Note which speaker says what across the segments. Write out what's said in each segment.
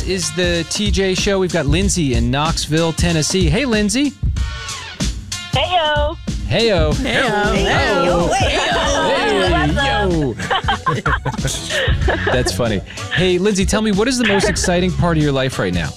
Speaker 1: is the TJ Show. We've got Lindsay in Knoxville, Tennessee. Hey, Lindsay.
Speaker 2: Heyo.
Speaker 1: Heyo.
Speaker 2: Heyo.
Speaker 1: Heyo. That's funny. Hey, Lindsay, tell me, what is the most exciting part of your life right now?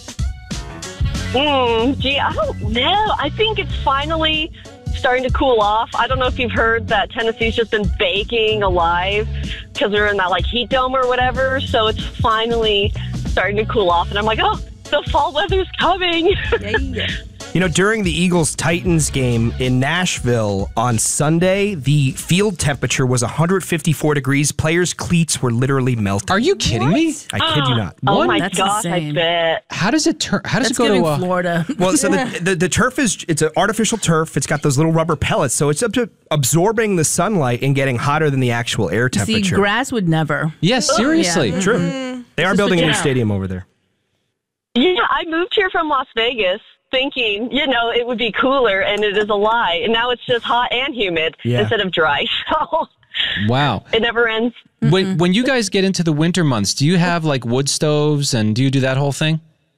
Speaker 2: Gee, I don't know. I think it's finally starting to cool off. I don't know if you've heard that Tennessee's just been baking alive because they're in that heat dome or whatever. So it's finally starting to cool off. And I'm like, oh, the fall weather's coming.
Speaker 3: Yeah. During the Eagles-Titans game in Nashville on Sunday, the field temperature was 154 degrees. Players' cleats were literally melting.
Speaker 1: Are you kidding me?
Speaker 3: I kid you not.
Speaker 2: Oh my
Speaker 4: That's
Speaker 2: gosh,
Speaker 4: insane.
Speaker 2: I bet.
Speaker 1: How does it turn? How does
Speaker 4: That's
Speaker 1: it go
Speaker 4: giving
Speaker 1: to
Speaker 4: Florida.
Speaker 3: Well, so the turf it's an artificial turf. It's got those little rubber pellets, so it's up to absorbing the sunlight and getting hotter than the actual air temperature.
Speaker 4: See, grass would never.
Speaker 1: Yes, seriously.
Speaker 4: Yeah.
Speaker 3: True. They are building a new stadium over there.
Speaker 2: Yeah, I moved here from Las Vegas thinking, it would be cooler, and it is a lie. And now it's just hot and humid instead of dry. So
Speaker 1: Wow.
Speaker 2: it never ends.
Speaker 1: When you guys get into the winter months, do you have wood stoves and do you do that whole thing?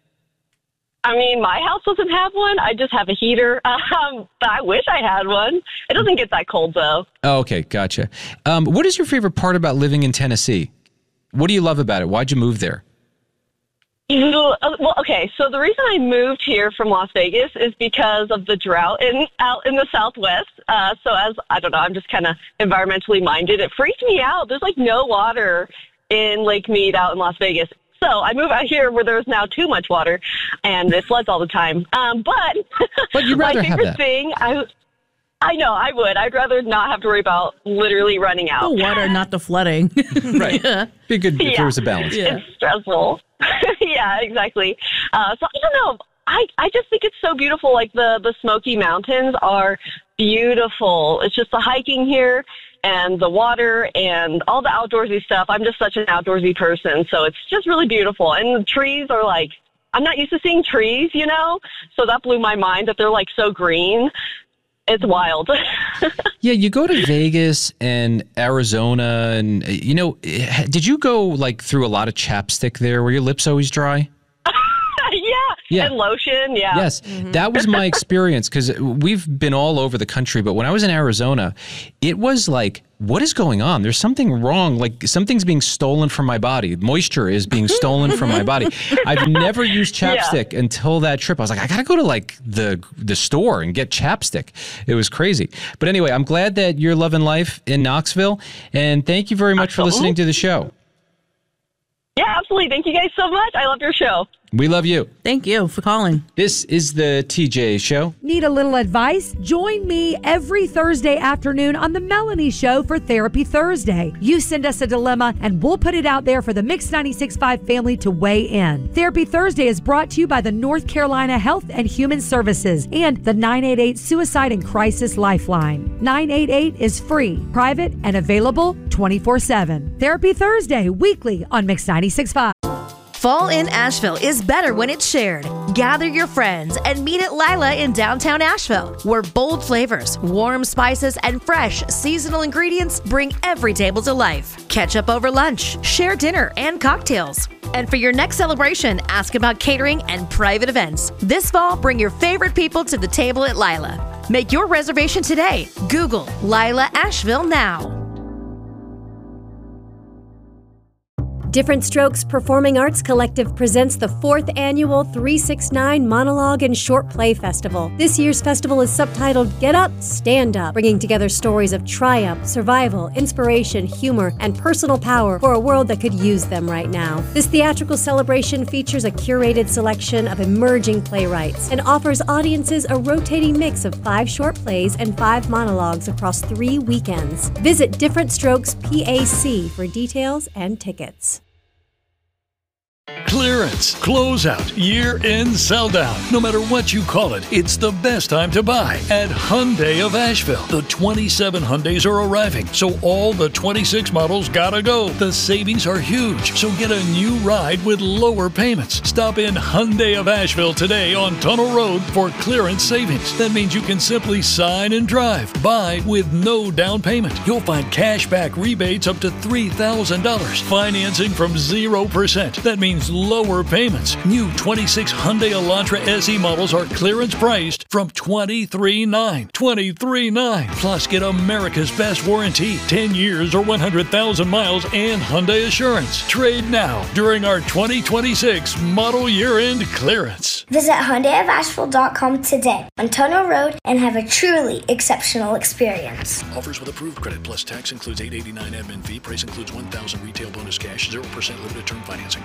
Speaker 2: I mean, my house doesn't have one. I just have a heater. But I wish I had one. It doesn't get that cold, though.
Speaker 1: Oh, okay, gotcha. What is your favorite part about living in Tennessee? What do you love about it? Why'd you move there?
Speaker 2: Well, okay, so the reason I moved here from Las Vegas is because of the drought out in the Southwest. So I'm just kind of environmentally minded. It freaked me out. There's no water in Lake Mead out in Las Vegas. So I moved out here where there's now too much water and it floods all the time. But
Speaker 1: you'd rather
Speaker 2: my
Speaker 1: have
Speaker 2: favorite
Speaker 1: that.
Speaker 2: thing, I know, I would. I'd rather not have to worry about literally running out.
Speaker 4: The water, not the flooding.
Speaker 1: Right.
Speaker 4: Yeah.
Speaker 1: Be good if there was a balance.
Speaker 4: Yeah.
Speaker 2: It's stressful. Yeah, exactly. So I don't know. I just think it's so beautiful. The Smoky Mountains are beautiful. It's just the hiking here and the water and all the outdoorsy stuff. I'm just such an outdoorsy person. So it's just really beautiful. And the trees are I'm not used to seeing trees, So that blew my mind that they're so green. It's wild.
Speaker 1: Yeah, you go to Vegas and Arizona and, did you go through a lot of chapstick there? Were your lips always dry?
Speaker 2: Yeah. And lotion, yeah.
Speaker 1: Yes, that was my experience because we've been all over the country. But when I was in Arizona, it was what is going on? There's something wrong. Something's being stolen from my body. Moisture is being stolen from my body. I've never used chapstick until that trip. I was I got to go to the store and get chapstick. It was crazy. But anyway, I'm glad that you're loving life in Knoxville. And thank you very much for listening to the show.
Speaker 2: Yeah, absolutely. Thank you guys so much. I love your show.
Speaker 1: We love you.
Speaker 4: Thank you for calling.
Speaker 1: This is the TJ Show.
Speaker 5: Need a little advice? Join me every Thursday afternoon on The Melanie Show for Therapy Thursday. You send us a dilemma and we'll put it out there for the Mix 96.5 family to weigh in. Therapy Thursday is brought to you by the North Carolina Health and Human Services and the 988 Suicide and Crisis Lifeline. 988 is free, private, and available 24/7. Therapy Thursday, weekly on Mix 96.5.
Speaker 6: Fall in Asheville is better when it's shared. Gather your friends and meet at Lila in downtown Asheville, where bold flavors, warm spices, and fresh seasonal ingredients bring every table to life. Catch up over lunch, share dinner and cocktails. And for your next celebration, ask about catering and private events. This fall, bring your favorite people to the table at Lila. Make your reservation today. Google Lila Asheville now.
Speaker 7: Different Strokes Performing Arts Collective presents the 4th annual 369 Monologue and Short Play Festival. This year's festival is subtitled Get Up, Stand Up, bringing together stories of triumph, survival, inspiration, humor, and personal power for a world that could use them right now. This theatrical celebration features a curated selection of emerging playwrights and offers audiences a rotating mix of 5 short plays and 5 monologues across 3 weekends. Visit Different Strokes PAC for details and tickets.
Speaker 8: Clearance, closeout, year-end sell-down. No matter what you call it, it's the best time to buy at Hyundai of Asheville. The 27 Hyundais are arriving, so all the 26 models gotta go. The savings are huge, so get a new ride with lower payments. Stop in Hyundai of Asheville today on Tunnel Road for clearance savings. That means you can simply sign and drive. Buy with no down payment. You'll find cash back rebates up to $3,000. Financing from 0%. That means means lower payments. New 26 Hyundai Elantra SE models are clearance priced from $23,900. $23,900. Plus, get America's best warranty, 10 years or 100,000 miles, and Hyundai Assurance. Trade now during our 2026 model year-end clearance.
Speaker 9: Visit HyundaiofAsheville.com today on Tono Road and have a truly exceptional experience.
Speaker 8: Offers with approved credit plus tax includes $889 admin fee. Price includes $1,000 retail bonus cash, 0% limited term financing.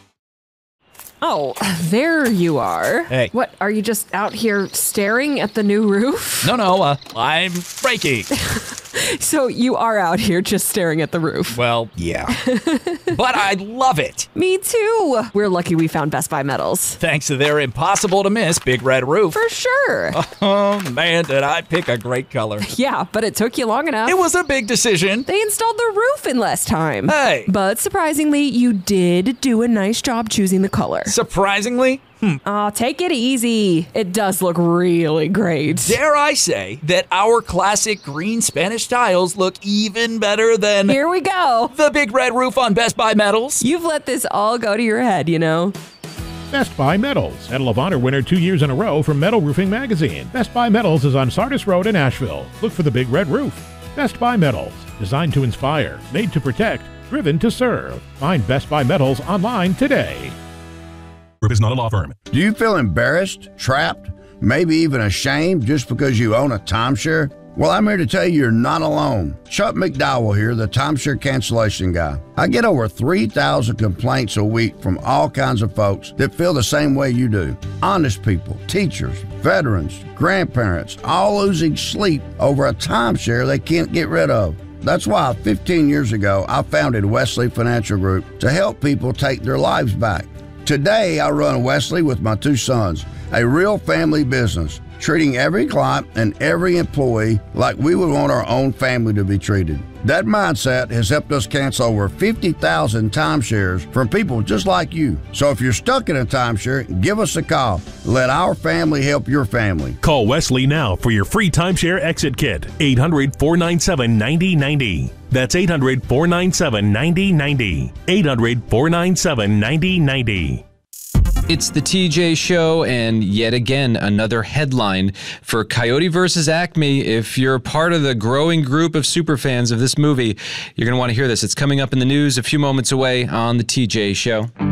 Speaker 10: Oh, there you are.
Speaker 11: Hey.
Speaker 10: What, are you just out here staring at the new roof?
Speaker 11: No, I'm breaking.
Speaker 10: So you are out here just staring at the roof?
Speaker 11: Well, yeah. But I love it.
Speaker 10: Me too. We're lucky we found Best Buy Metals.
Speaker 11: Thanks to their impossible to miss Big Red Roof.
Speaker 10: For sure.
Speaker 11: Oh, man, did I pick a great color.
Speaker 10: Yeah, but it took you long enough.
Speaker 11: It was a big decision.
Speaker 10: They installed the roof in less time.
Speaker 11: Hey.
Speaker 10: But surprisingly, you did do a nice job choosing the color.
Speaker 11: Surprisingly?
Speaker 10: Aw, take it easy. It does look really great.
Speaker 11: Dare I say that our classic green Spanish tiles look even better than...
Speaker 10: Here we go.
Speaker 11: The Big Red Roof on Best Buy Metals.
Speaker 10: You've let this all go to your head, you know.
Speaker 12: Best Buy Metals, Medal of Honor winner 2 years in a row from Metal Roofing Magazine. Best Buy Metals is on Sardis Road in Asheville. Look for the Big Red Roof. Best Buy Metals, designed to inspire, made to protect, driven to serve. Find Best Buy Metals online today.
Speaker 13: Group is not a law firm.
Speaker 14: Do you feel embarrassed, trapped, maybe even ashamed just because you own a timeshare? Well, I'm here to tell you you're not alone. Chuck McDowell here, the timeshare cancellation guy. I get over 3,000 complaints a week from all kinds of folks that feel the same way you do. Honest people, teachers, veterans, grandparents, all losing sleep over a timeshare they can't get rid of. That's why 15 years ago, I founded Wesley Financial Group to help people take their lives back. Today, I run Wesley with my 2 sons, a real family business, treating every client and every employee like we would want our own family to be treated. That mindset has helped us cancel over 50,000 timeshares from people just like you. So if you're stuck in a timeshare, give us a call. Let our family help your family.
Speaker 13: Call Wesley now for your free timeshare exit kit. 800-497-9090. That's 800-497-9090. 800-497-9090.
Speaker 1: It's the TJ Show, and yet again, another headline for Coyote vs. Acme. If you're part of the growing group of superfans of this movie, you're going to want to hear this. It's coming up in the news a few moments away on the TJ Show.